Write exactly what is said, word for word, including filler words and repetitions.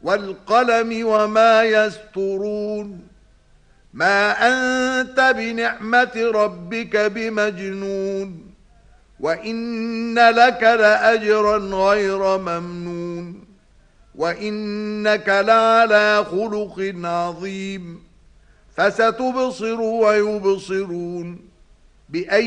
والقلم وما يسطرون ما أنت بنعمة ربك بمجنون وإن لك لأجرا غير ممنون وإنك لعلى خلق عظيم فستبصر ويبصرون بأي